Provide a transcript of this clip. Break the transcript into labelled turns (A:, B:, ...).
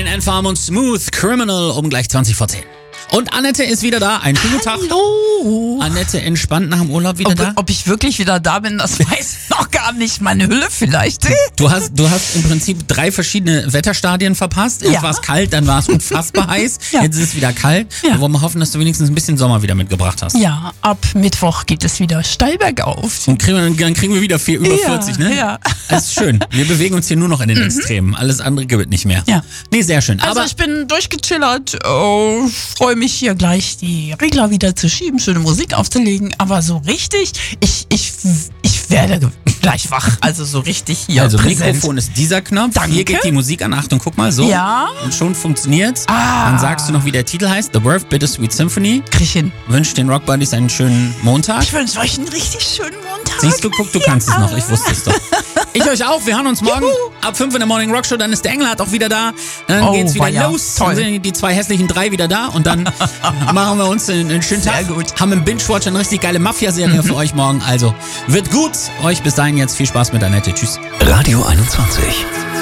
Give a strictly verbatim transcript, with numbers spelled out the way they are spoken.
A: Anfarm und Smooth Criminal um gleich zwanzig vor zehn. Und Annette ist wieder da. Einen schönen Tag.
B: Hallo.
A: Annette entspannt nach dem Urlaub wieder
B: ob,
A: da?
B: Ob ich wirklich wieder da bin, das weiß ich noch gar nicht. Meine Hülle vielleicht.
A: Du hast, du hast im Prinzip drei verschiedene Wetterstadien verpasst. Erst
B: Ja.
A: war es kalt, dann war es unfassbar heiß.
B: Ja.
A: Jetzt ist es wieder kalt.
B: Ja.
A: Wir wollen mal hoffen, dass du wenigstens ein bisschen Sommer wieder mitgebracht hast.
B: Ja, ab Mittwoch geht es wieder steil bergauf.
A: Und kriegen wir, dann kriegen wir wieder vier, über
B: Ja,
A: vierzig, ne?
B: ja.
A: Das ist schön. Wir bewegen uns hier nur noch in den Extremen. Alles andere gibt nicht mehr.
B: Ja.
A: Nee, sehr schön.
B: Also
A: Aber
B: ich bin durchgechillert, oh, freue mich hier gleich die Regler wieder zu schieben, schöne Musik aufzulegen, aber so richtig, ich, ich, ich werde gleich wach, also so richtig hier
A: also
B: präsent.
A: Mikrofon ist dieser Knopf.
B: Danke.
A: Hier geht die Musik an. Achtung, guck mal, so.
B: Ja.
A: Und schon funktioniert's.
B: Ah.
A: Dann sagst du noch, wie der Titel heißt. The Worth Bittersweet Symphony.
B: Krieg ich hin.
A: Wünscht den Rock Buddies einen schönen Montag.
B: Ich wünsche euch einen richtig schönen Montag.
A: Siehst du, guck, du kannst es noch. Ich wusste es doch. Ich euch auch. Wir hören uns morgen
B: Juhu.
A: ab fünf in der Morning Rock Show. Dann ist der Engelhardt auch wieder da. Dann
B: Oh,
A: geht's wieder
B: weia.
A: los.
B: Toll.
A: Dann sind die zwei hässlichen drei wieder da. Und dann machen wir uns einen, einen schönen
B: Sehr
A: Tag.
B: gut.
A: Haben im Binge-Watch eine richtig geile Mafia-Serie für euch morgen. Also wird gut. Euch bis dahin jetzt viel Spaß mit Annette. Tschüss.
C: Radio einundzwanzig.